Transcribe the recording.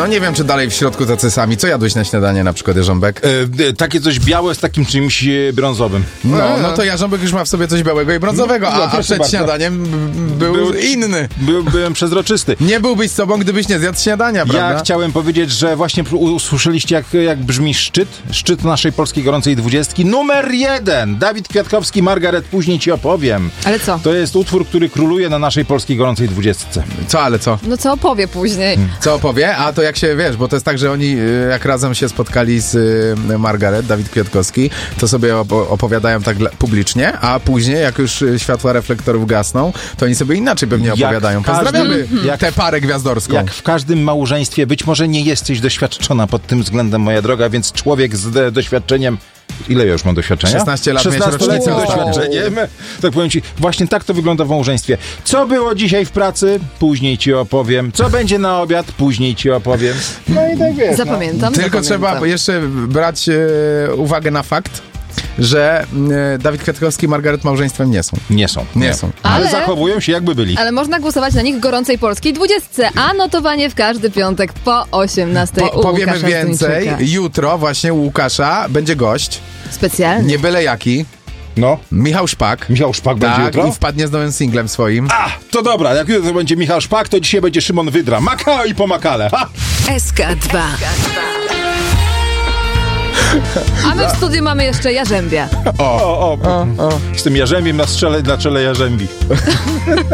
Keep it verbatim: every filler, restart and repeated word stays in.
No nie wiem, czy dalej w środku tacy sami. Co jadłeś na śniadanie na przykład, Jarząbek? E, takie coś białe z takim czymś e, brązowym. No, no to Jarząbek już ma w sobie coś białego i brązowego, a, No, a proszę przed bardzo. śniadaniem był, Był- inny. By, byłem przezroczysty. Nie byłbyś sobą, gdybyś nie zjadł śniadania, prawda? Ja chciałem powiedzieć, że właśnie usłyszeliście, jak, jak brzmi szczyt. Szczyt naszej polskiej gorącej dwudziestki. Numer jeden! Dawid Kwiatkowski, Margaret, później ci opowiem. Ale co? To jest utwór, który króluje na naszej polskiej gorącej dwudziestce. Co, ale co? No co opowie później? Co opowie? A to jak się, wiesz, bo to jest tak, że oni y, jak razem się spotkali z y, Margaret, Dawid Kwiatkowski, to sobie op- opowiadają tak dla- publicznie, a później, jak już y, światła reflektorów gasną, to oni sobie inaczej pewnie Jak opowiadają. w każdym- Pozdrawiamy jak- tę parę gwiazdorską. Jak w każdym małżeństwie, być może nie jesteś doświadczona pod tym względem, moja droga, więc człowiek z de- doświadczeniem. Ile ja już mam doświadczenia? szesnaście lat, miałeś szesnastoletnim rocznicę ostatnio. doświadczeniem. Tak powiem ci, właśnie tak to wygląda w małżeństwie. Co było dzisiaj w pracy? Później ci opowiem. Co będzie na obiad? Później ci opowiem. No i tak wiesz. Zapamiętam. Tylko zapamiętam. trzeba jeszcze brać e, uwagę na fakt, że e, Dawid Kwiatkowski i Margaret małżeństwem nie są. Nie są. Nie są. Ale, Ale- zachowują się jakby byli. Ale można głosować na nich w gorącej polskiej dwudziestce, a notowanie w każdy piątek po osiemnastej Po, u powiemy Łukasza więcej. Zduńczyka. Jutro właśnie u Łukasza będzie gość. Specjalnie. Nie byle jaki. No. Michał Szpak. Michał Szpak będzie Tak, jutro? i wpadnie z nowym singlem swoim. A, to dobra, jak jutro to będzie Michał Szpak, to dzisiaj będzie Szymon Wydra. Maka i pomakale. Ha! S K dwa. A my w studiu mamy jeszcze Jarzębia. O, o, o. Z tym jarzębiem na strzele, na czele jarzębi.